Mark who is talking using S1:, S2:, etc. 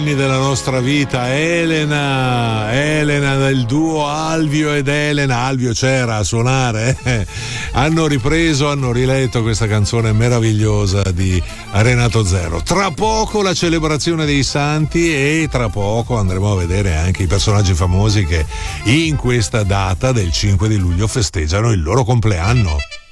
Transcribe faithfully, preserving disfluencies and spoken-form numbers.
S1: della nostra vita, Elena, Elena del duo Alvio ed Elena. Alvio c'era a suonare, eh. Hanno ripreso, hanno riletto questa canzone meravigliosa di Renato Zero. Tra poco la celebrazione dei santi e tra poco andremo a vedere anche i personaggi famosi che in questa data del cinque di luglio festeggiano il loro compleanno.